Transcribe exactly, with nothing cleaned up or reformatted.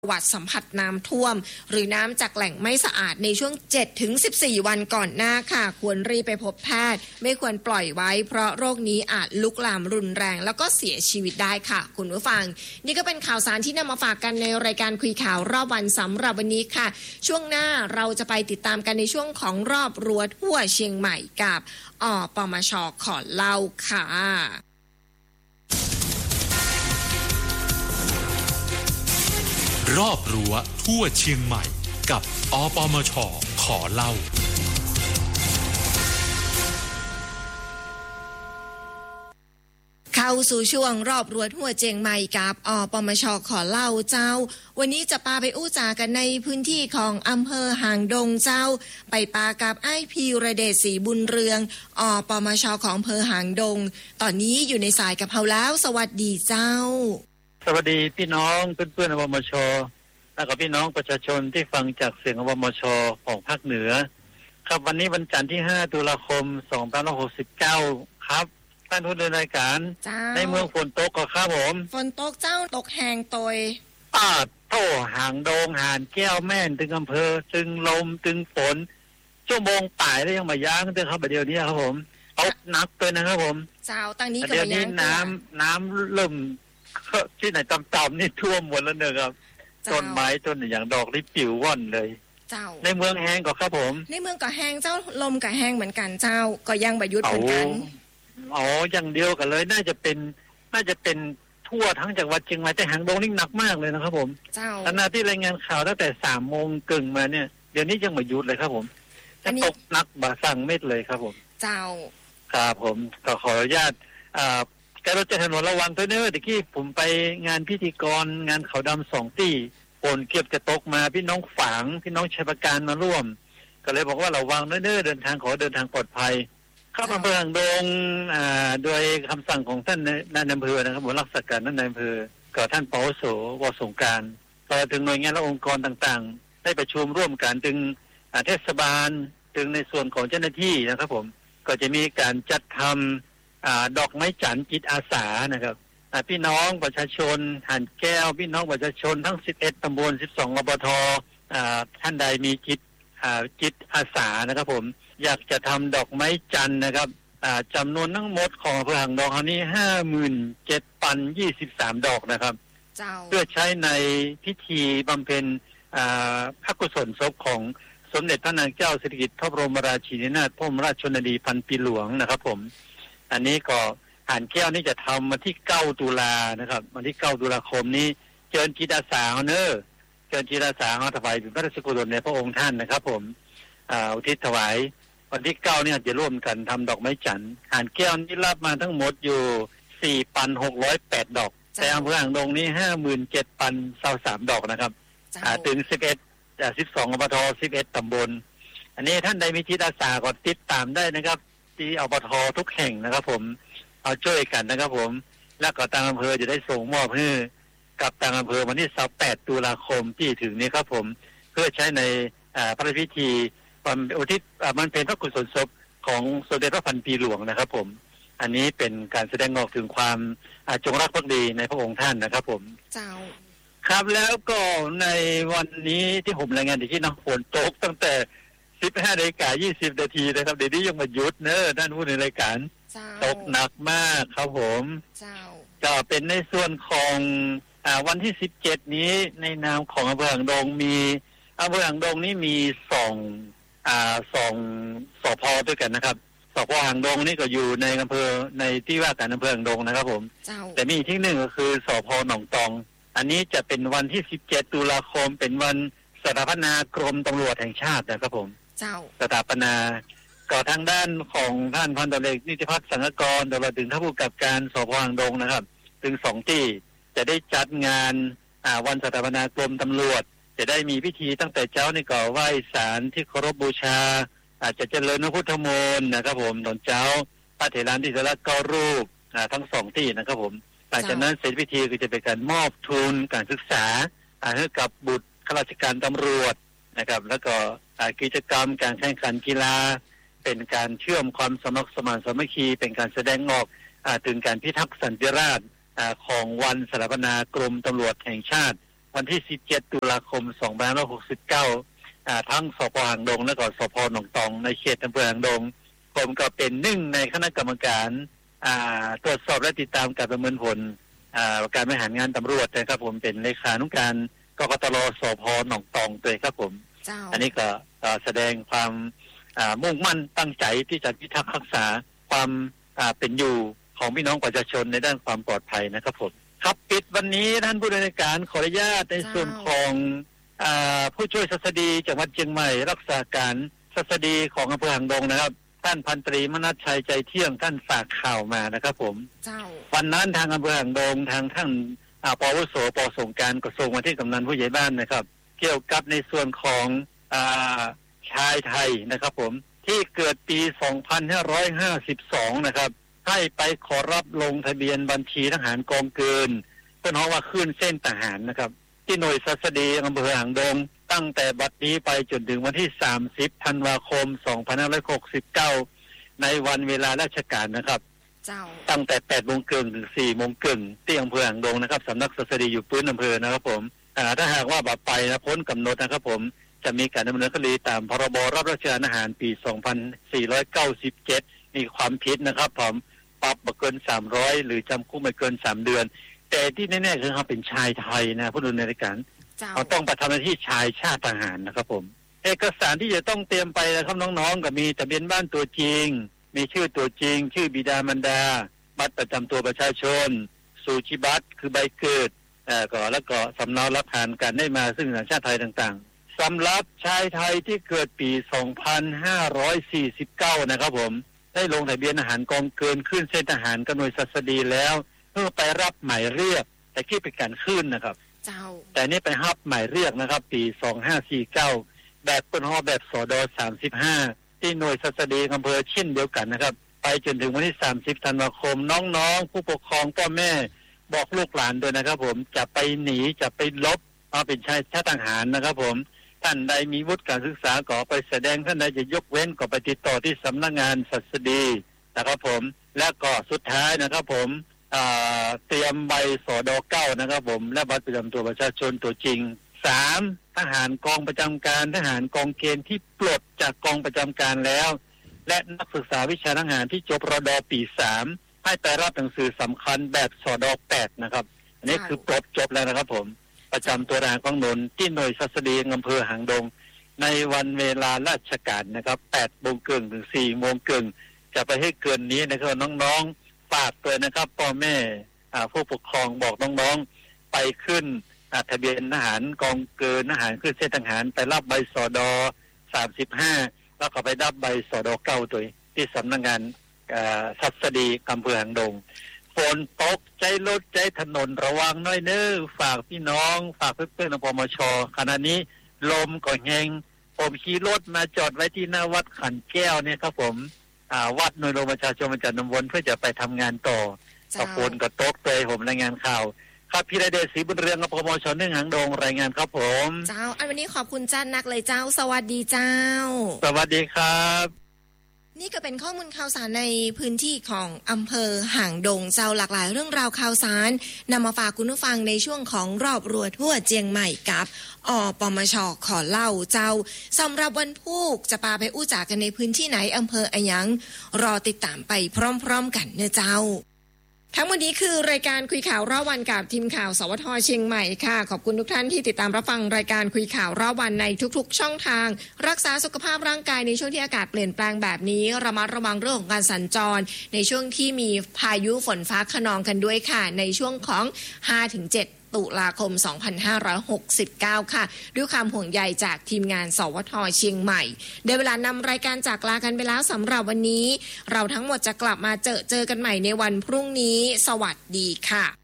วัดสัมผัสน้ำท่วมหรือน้ำจากแหล่งไม่สะอาดในช่วง เจ็ดถึงสิบสี่ วันก่อนหน้าค่ะควรรีบไปพบแพทย์ไม่ควรปล่อยไว้เพราะโรคนี้อาจลุกลามรุนแรงแล้วก็เสียชีวิตได้ค่ะคุณผู้ฟังนี่ก็เป็นข่าวสารที่นำมาฝากกันในรายการคุยข่าวรอบวันสำหรับวันนี้ค่ะช่วงหน้าเราจะไปติดตามกันในช่วงของรอบรั้วทั่วเชียงใหม่กับอปมช.ขอเล่าค่ะรอบรั้วทั่วเชียงใหม่กับอปมช.ขอเล่าเข้าสู่ช่วงรอบรั้วทั่วเชียงใหม่กับอปมช.ขอเล่าเจ้าวันนี้จะปาไปอู้จากันในพื้นที่ของอำเภอหางดงเจ้าไปปากับไอ้พีระเดชศรีบุญเรืองอปมช.ของอำเภอหางดงตอนนี้อยู่ในสายกับเฮาแล้วสวัสดีเจ้าสวัสดีพี่น้องเพื่อนๆอปมช.และก็พี่น้องประชาชนที่ฟังจากเสียงอปมช.ของภาคเหนือครับวันนี้วันจันทร์ที่ห้าตุลาคมสองพันห้าร้อยหกสิบเก้าครับท่านผู้ดำเนินรายการในเมืองฝนตกก็ครับผมฝนตกเจ้าตกแหงตยป้าโต้หางโดงหานแก้วแม่นถึงอำเภอถึงลมถึงฝนชั่วโมงป่ายแล้วยังมาย่างด้วยครับเดี๋ยวนี้ครับผมเอานักเลยนะครับผมเจ้าตั้งนี้ก็เดี๋ยวนี้น้ำน้ำเริ่มที่ไหนต่ำๆนี่ท่วมหมดแล้วเนอะครับต้นไม้ต้นอย่างดอกนี่ปิวว่อนเลยเจ้าในเมืองแห้งก็ครับผมในเมืองก็แห้งเจ้าลมก็แห้งเหมือนกันเจ้าก็ยังประยุทธ์เหมือนกันอ๋ออย่างเดียวกันเลยน่าจะเป็นน่าจะเป็นทั่วทั้งจังหวัดเชียงใหม่แต่หางดงนี่หนักมากเลยนะครับผมเจ้าขณะที่รายงานข่าวตั้งแต่สามโมงกึ่งมาเนี่ยเดี๋ยวนี้ยังไม่หยุดเลยครับผมจะตกหนักบ่าสั่งเม็ดเลยครับผมเจ้าครับผมก็ขออนุญาตอ่าการรถถนนระวังด้วยเนอะตะกี้ผมไปงานพิธีกรงานเขาดำสองที่ฝนเก็บจะตกมาพี่น้องฝางพี่น้องชัยประการมาร่วมก็เลยบอกว่าระวังด้วยเนอะเดินทางขอเดินทางปลอดภัยเข้าอำเภอหางดงอ่าโดยคำสั่งของท่านนายอำเภอนะครับผมรักษาการท่านนายอำเภอกับท่านปวโสวสงการต่อถึงหน่วยงานและองค์กรต่างๆได้ประชุมร่วมกันถึงเทศบาลถึงในส่วนของเจ้าหน้าที่นะครับผมก็จะมีการจัดทำอ่าดอกไม้จันทร์จิตอาสานะครับพี่น้องประชาชนหานแก้วพี่น้องประชาชนทั้งสิบเอ็ดตำบลสิบสองอบตอ่าท่านใดมีจิตอ่าจิตอาสานะครับผมอยากจะทำดอกไม้จันทร์นะครับอ่าจำนวนทั้งหมดของอำเภอหางดงนี้ ห้าหมื่นเจ็ดพันยี่สิบสาม ดอกนะครับเพื่อใช้ในพิธีบำเพ็ญอ่าพระกุศลศพของสมเด็จพระนางเจ้าสิริกิติ์พระบรมราชินีนาถพระบรมราชชนนีพันปีหลวงนะครับผมอันนี้ก็หานแก้วนี่จะทำวันที่เก้าตุลานะครับวันที่เก้าตุลาคมนี้เชิญจิตอาสาเนอะเชิญจิตอาสามาถวายพระราชกุศลในพระองค์ท่านนะครับผมอ่าอุทิศถวายวันที่เก้าเนี่ยจะร่วมกันทำดอกไม้จันทร์หานแก้วนี่รับมาทั้งหมดอยู่ สี่พันหกร้อยแปด ดอกแต่อำเภอหางดงนี้ ห้าหมื่นเจ็ดพันยี่สิบสาม ดอกนะครับอ่าถึงสิบเอ็ดอ่าสิบสองอบตสิบเอ็ดตำบลอันนี้ท่านใดมีจิตอาสาก็ติดตามได้นะครับที่อบตทุกแห่งนะครับผมเอาช่วยกันนะครับผมแล้วก็ทางอำเภอจะได้ส่งมอบให้กับทางอำเภอวันที่ยี่สิบแปดตุลาคมที่ถึงนี้ครับผมเพื่อใช้ในอ่าพระราชพิธีความอุทิศมันเป็นพระกุศลศพของสมเด็จพระพันปีหลวงนะครับผมอันนี้เป็นการแสดงออกถึงความจงรักภักดีในพระองค์ท่านนะครับผมเจ้าครับแล้วก็ในวันนี้ที่ผมรายงานอีกที่นะฝนตกตั้งแต่ สิบห้านาฬิกายี่สิบ นาทีนะครับเดี๋ยวนี้ยังมาหยุดเนอะท่านผู้ในรายการตกหนักมากครับผมเจ้าก็เป็นในส่วนของอ่าวันที่สิบเจ็ดนี้ในนามของอำเภอหางดงมีอำเภอหางดงนี้มีสองอ่าสองสพด้วยกันนะครับสพหางดงนี่ก็อยู่ในอำเภอในที่ว่าการอำเภอหางดงนะครับผมแต่มีที่หนึ่งก็คือสพหนองตองอันนี้จะเป็นวันที่สิบเจ็ดตุลาคมเป็นวันสถาปนากรมตำรวจแห่งชาตินะครับผมเจ้าสถาปนาก็ทางด้านของท่านพันตำรวจเอกนิติพัฒน์สังกกรตลอดถึงท่านผู้กำกับการสพหางดงนะครับถึงสองที่จะได้จัดงานอ่าวันสถาปนากรมตำรวจจะได้มีพิธีตั้งแต่เช้านี่ก็ไหว้ศาลที่เคารพบูชาอาจจะเจริญพระพุทธมนต์นะครับผมตอนเช้าพระเถรที่สละเก้ารูปอ่าทั้งสองที่นะครับผมหลังจากนั้นเสร็จพิธีก็จะเป็นการมอบทุนการศึกษาให้กับบุตรข้าราชการตำรวจนะครับแล้วก็กิจกรรมการแข่งขันกีฬาเป็นการเชื่อมความสมัครสมานสามัคคีเป็นการแสดงออกถึงการพิทักษ์สันติราษฎร์ของวันสถาปนากรมตำรวจแห่งชาติวันที่สิบเจ็ดตุลาคมสองพันห้าร้อยหกสิบเก้าอ่าทั้งสป.หางดงและก็สป.หนองตองในเขตอำเภอหางดงผมก็เป็นหนึ่งในคณะกรรมการอ่าตรวจสอบและติดตามการประเมินผลอ่าการบริหารงานตำรวจนะครับผมเป็นเลขานุการกกตรสป.หนองตองด้วยครับผมอันนี้ก็แสดงความมุ่งมั่นตั้งใจที่จะพิทักษ์รักษาความเป็นอยู่ของพี่น้องประชาชนในด้านความปลอดภัยนะครับผมครับปิดวันนี้ท่านผู้ดำเนินการขออนุญาตในส่วนของผู้ช่วยศัสดีจังหวัดเชียงใหม่รักษาการศัสดีของอำเภอหางดงนะครับท่านพันตรีมนัสชัยใจเที่ยงท่านฝากข่าวมานะครับผมวันนั้นทางอำเภอหางดงทางท่านปวโสปส่งการกระทรวงมาที่กำนันผู้ใหญ่บ้านนะครับเกี่ยวกับในส่วนของชายไทยนะครับผมที่เกิดปีสองพันห้าร้อยห้าสิบสองนะครับให้ไปขอรับลงทะเบียนบัญชีทหารกองเกินเพื่อว่าขึ้นเส้นทหารนะครับที่หน่วยศัสดีอำเภอหางดงตั้งแต่บัดนี้ไปจนถึงวันที่สามสิบธันวาคมสองพันห้าร้อยหกสิบเก้าในวันเวลาราชการนะครับตั้งแต่แปดโมงครึ่งถึงสี่โมงครึ่งที่อำเภอหางดงนะครับสำนักศัสดีอยู่พื้นอำเภอนะครับผมถ้าหากว่าบัดไปนะพ้นกำหนดนะครับผมจะมีการดำเนินคดีตามพรบรับราชการทหารปีสองพันสี่ร้อยเก้าสิบเจ็ดมีความผิดนะครับผมปรับไม่เกินสามร้อยหรือจำคุกไม่เกินสามเดือนแต่ที่แน่ๆคือเขาเป็นชายไทยนะผู้ดำเนินการเขาต้องไปทำหน้าที่ชายชาติทหารนะครับผมเอกสารที่จะต้องเตรียมไปนะครับน้องๆก็มีทะเบียนบ้านตัวจริงมีชื่อตัวจริงชื่อบิดามารดาบัตรประจำตัวประชาชนสูจิบัตรคือใบเกิดอ่าก็แล้วก็สำเนารับผ่านการได้มาซึ่งสัญชาติไทยต่างๆสำหรับชายไทยที่เกิดปีสองพันห้าร้อยสี่สิบเก้านะครับผมได้ลงทะเบียนทหารกองเกินขึ้นเส้นทหารกับหน่วยศัสดีแล้วเพื่อไปรับหมายเรียกแต่ที่เป็นการขึ้นนะครับเจ้าแต่นี่ไปรับหมายเรียกนะครับปีสองพันห้าร้อยสี่สิบเก้าแบบเป็นฮอแบบสดสามสิบห้าที่หน่วยศัสดีอำเภอเช่นเดียวกันนะครับไปจนถึงวันที่สามสิบธันวาคมน้องๆผู้ปกครองพ่อแม่บอกลูกหลานด้วยนะครับผมจะไปหนีจะไปลบเอาเป็นชายชาติทหารนะครับผมท่านใดมีวุฒิการศึกษาก็ไปแสดงท่านใดจะยกเว้นก็ไปติดต่อที่สำนักงานศัสดีนะครับผมและก็สุดท้ายนะครับผมเตรียมใบสดเก้านะครับผมและบัตรประจำตัวประชาชนตัวจริงสามทหารกองประจำการทหารกองเกณฑ์ที่ปลดจากกองประจำการแล้วและนักศึกษาวิชาทหารที่จบรดปีสามให้ไปรับหนังสือสำคัญแบบสดแปดนะครับอันนี้คือปลดจบแล้วนะครับผมประจำตัวทหารกองหนุนที่หน่วยศัสดีอำเภอหางดงในวันเวลาราชการนะครับแปดโมงครึ่งถึงสี่โมงครึ่งจะไปให้เกินนี้นะครับน้องๆฝากเลยนะครับพ่อแม่ผู้ปกครองบอกน้องๆไปขึ้นทะเบียนทหารกองเกินทหารขึ้นเส้นทหารไปรับใบสดสามสิบห้าแล้วก็ไปรับใบสดเก้าตัวที่สำนักงานศัสดีอำเภอหางดงฝนตกใจรถใจถนนระวังน้อยเน้อฝากพี่น้องฝากเพื่อนๆในปมช.ขณะนี้ลมก็แห้งผมขี่รถมาจอดไว้ที่หน้าวัดขันแก้วเนี่ยครับผมวัดหน่วยโรงประชาชนมาจากนำวนเพื่อจะไปทำงานต่อตะฝนก็ตกเตยผมรายงานข่าวครับพี่ไรเดชศรีบุญเรืองกับปมช.หนึ่งหางดงรายงานครับผมเจ้าอันวันนี้ขอบคุณจ้านักเลยเจ้าสวัสดีเจ้าสวัสดีครับนี่ก็เป็นข้อมูลข่าวสารในพื้นที่ของอำเภอหางดงเจ้าหลากหลายเรื่องราวข่าวสารนำมาฝากคุณผู้ฟังในช่วงของรอบรัวทั่วเจียงใหม่กับอปมช.ขอเล่าเจ้าสำหรับวันพุธจะพาไปอู้จากกันในพื้นที่ไหนอำเภออะยังรอติดตามไปพร้อมๆกันเนอะเจ้าทั้งหมดนี้คือรายการคุยข่าวรอบวันกับทีมข่าวสวทเชียงใหม่ค่ะขอบคุณทุกท่านที่ติดตามรับฟังรายการคุยข่าวรอบวันในทุกๆช่องทางรักษาสุขภาพร่างกายในช่วงที่อากาศเปลี่ยนแปลงแบบนี้ระมัดระวังเรื่องของการสัญจรในช่วงที่มีพายุฝนฟ้าคะนองกันด้วยค่ะในช่วงของ ห้าถึงเจ็ดตุลาคมสองพันห้าร้อยหกสิบเก้าค่ะด้วยความห่วงใยจากทีมงานสวทเชียงใหม่ได้เวลานำรายการจากลากันไปแล้วสำหรับวันนี้เราทั้งหมดจะกลับมาเจอเจอกันใหม่ในวันพรุ่งนี้สวัสดีค่ะ